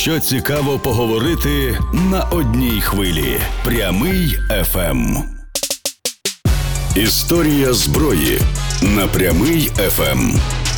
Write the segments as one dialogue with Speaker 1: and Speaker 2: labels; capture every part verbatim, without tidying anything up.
Speaker 1: Що цікаво поговорити на одній хвилі. Прямий еф ем. Історія зброї на Прямий еф ем.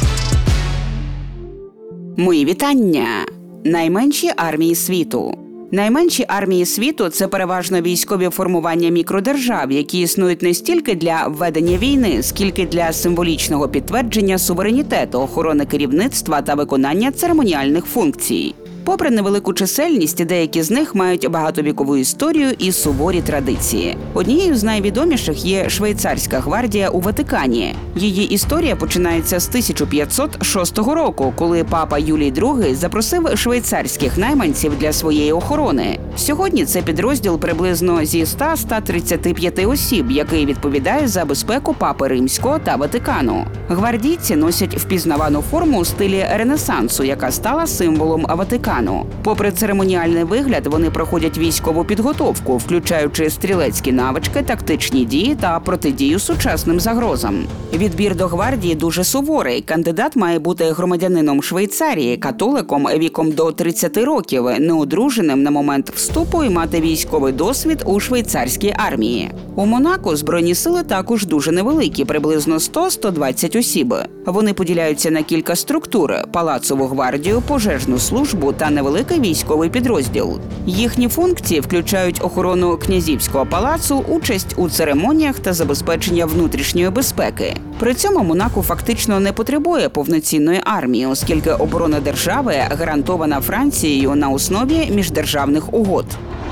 Speaker 2: Мої вітання! Найменші армії світу. Найменші армії світу – це переважно військові формування мікродержав, які існують не стільки для ведення війни, скільки для символічного підтвердження суверенітету, охорони керівництва та виконання церемоніальних функцій. Попри невелику чисельність, деякі з них мають багатовікову історію і суворі традиції. Однією з найвідоміших є Швейцарська гвардія у Ватикані. Її історія починається з тисяча п'ятсот шостого року, коли папа Юлій другий запросив швейцарських найманців для своєї охорони. Сьогодні це підрозділ приблизно зі ста до ста тридцяти п'яти осіб, який відповідає за безпеку Папи Римського та Ватикану. Гвардійці носять впізнавану форму у стилі Ренесансу, яка стала символом Ватикану. Попри церемоніальний вигляд, вони проходять військову підготовку, включаючи стрілецькі навички, тактичні дії та протидію сучасним загрозам. Відбір до гвардії дуже суворий. Кандидат має бути громадянином Швейцарії, католиком віком до тридцяти років, неодруженим на момент вступу і мати військовий досвід у швейцарській армії. У Монако збройні сили також дуже невеликі, приблизно сто - сто двадцять осіб. Вони поділяються на кілька структур – палацову гвардію, пожежну службу та невеликий військовий підрозділ. Їхні функції включають охорону князівського палацу, участь у церемоніях та забезпечення внутрішньої безпеки. При цьому Монако фактично не потребує повноцінної армії, оскільки оборона держави гарантована Францією на основі міждержавних угод.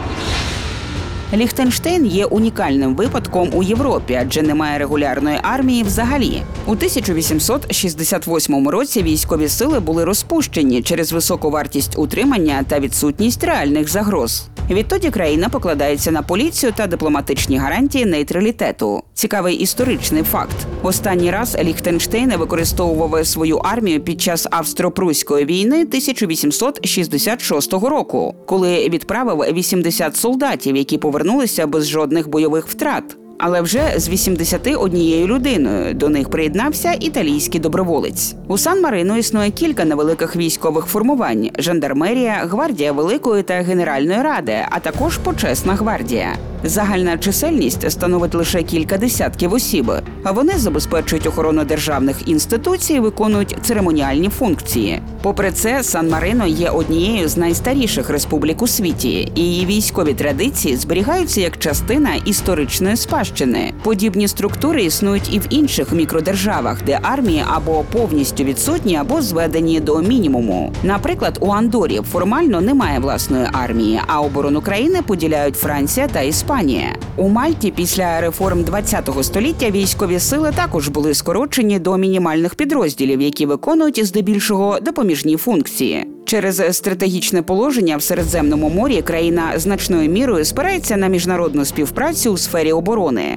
Speaker 2: Ліхтенштейн є унікальним випадком у Європі, адже немає регулярної армії взагалі. У тисяча вісімсот шістдесят восьмому році військові сили були розпущені через високу вартість утримання та відсутність реальних загроз. Відтоді країна покладається на поліцію та дипломатичні гарантії нейтралітету. Цікавий історичний факт. Останній раз Ліхтенштейн використовував свою армію під час Австро-Пруської війни тисяча вісімсот шістдесят шостого року, коли відправив вісімдесят солдатів, які повернулися без жодних бойових втрат. Але вже з вісімдесяти однією людиною. До них приєднався італійський доброволець. У Сан-Марино існує кілька невеликих військових формувань – жандармерія, гвардія Великої та Генеральної Ради, а також почесна гвардія. Загальна чисельність становить лише кілька десятків осіб, а вони забезпечують охорону державних інституцій і виконують церемоніальні функції. Попри це, Сан-Марино є однією з найстаріших республік у світі, і її військові традиції зберігаються як частина історичної спадщини. Подібні структури існують і в інших мікродержавах, де армії або повністю відсутні, або зведені до мінімуму. Наприклад, у Андорі формально немає власної армії, а оборону країни поділяють Франція та Іспанія. У Мальті після реформ ХХ століття військові сили також були скорочені до мінімальних підрозділів, які виконують здебільшого допоміжні функції. Через стратегічне положення в Середземному морі країна значною мірою спирається на міжнародну співпрацю у сфері оборони.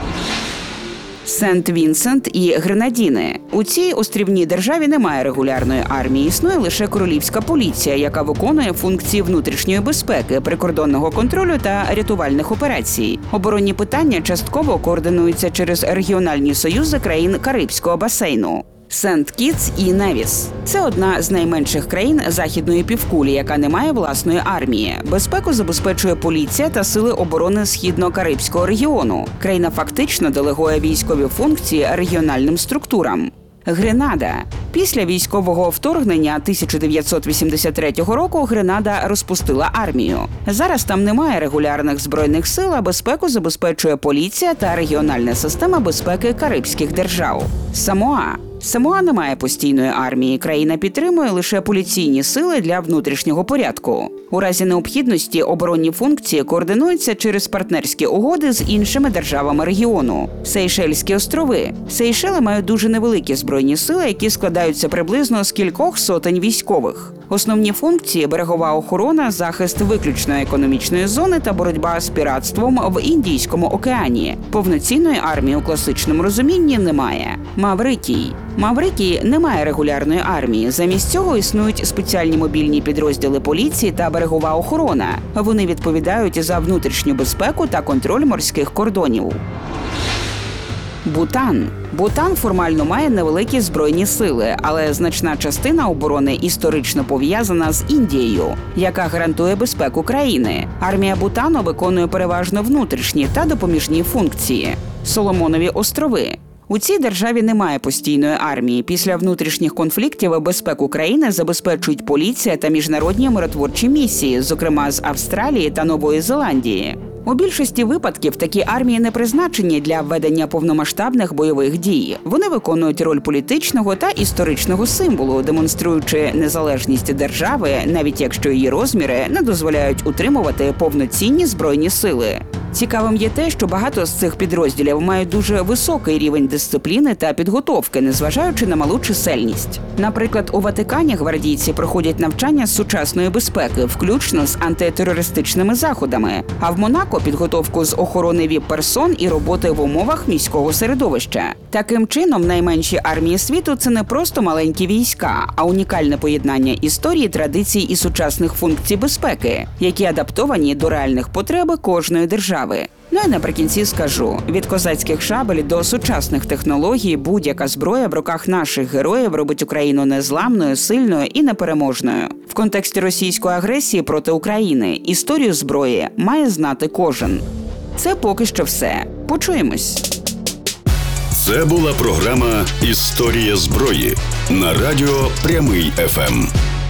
Speaker 2: Сент-Вінсент і Гренадіни. У цій острівній державі немає регулярної армії, існує лише королівська поліція, яка виконує функції внутрішньої безпеки, прикордонного контролю та рятувальних операцій. Оборонні питання частково координуються через регіональні союзи країн Карибського басейну. Сент-Кітс і Невіс – це одна з найменших країн Західної півкулі, яка не має власної армії. Безпеку забезпечує поліція та сили оборони Східно-Карибського регіону. Країна фактично делегує військові функції регіональним структурам. Гренада. Після військового вторгнення тисяча дев'ятсот вісімдесят третього року Гренада розпустила армію. Зараз там немає регулярних збройних сил, а безпеку забезпечує поліція та регіональна система безпеки карибських держав. Самоа. Самоа не має постійної армії, країна підтримує лише поліційні сили для внутрішнього порядку. У разі необхідності оборонні функції координуються через партнерські угоди з іншими державами регіону. Сейшельські острови. Сейшели мають дуже невеликі збройні сили, які складаються приблизно з кількох сотень військових. Основні функції – берегова охорона, захист виключної економічної зони та боротьба з піратством в Індійському океані. Повноцінної армії у класичному розумінні немає. Маврикій. Маврикії немає регулярної армії. Замість цього існують спеціальні мобільні підрозділи поліції та берегова охорона. Вони відповідають за внутрішню безпеку та контроль морських кордонів. Бутан. Бутан формально має невеликі збройні сили, але значна частина оборони історично пов'язана з Індією, яка гарантує безпеку країни. Армія Бутану виконує переважно внутрішні та допоміжні функції. Соломонові острови. У цій державі немає постійної армії. Після внутрішніх конфліктів безпеку країни забезпечують поліція та міжнародні миротворчі місії, зокрема з Австралії та Нової Зеландії. У більшості випадків такі армії не призначені для ведення повномасштабних бойових дій. Вони виконують роль політичного та історичного символу, демонструючи незалежність держави, навіть якщо її розміри не дозволяють утримувати повноцінні збройні сили. Цікавим є те, що багато з цих підрозділів мають дуже високий рівень дисципліни та підготовки, незважаючи на малу чисельність. Наприклад, у Ватикані гвардійці проходять навчання з сучасної безпеки, включно з антитерористичними заходами, а в Монако – підготовку з охорони віп-персон і роботи в умовах міського середовища. Таким чином, найменші армії світу – це не просто маленькі війська, а унікальне поєднання історії, традицій і сучасних функцій безпеки, які адаптовані до реальних потреб кожної держави. Ну і наприкінці скажу, від козацьких шабель до сучасних технологій будь-яка зброя в руках наших героїв робить Україну незламною, сильною і непереможною. В контексті російської агресії проти України історію зброї має знати кожен. Це поки що все. Почуємось.
Speaker 1: Це була програма «Історія зброї» на радіо Прямий еф ем.